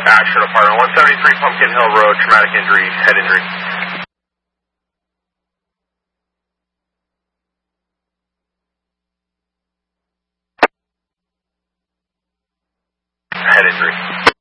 Action Apartment 173 Pumpkin Hill Road, traumatic injury, head injury. Head injury.